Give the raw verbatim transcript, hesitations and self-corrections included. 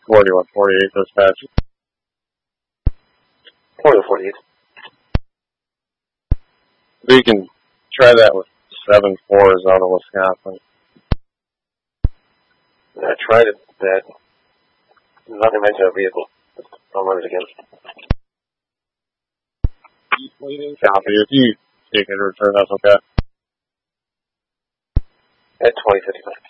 forty-one forty-eight dispatch. forty-one forty-eight. So you can try that with seven fours out of Wisconsin. I tried it, that. Nothing mentioned a vehicle. I'll run it again. Copy. If you take it or return, that's okay. At twenty fifty-five.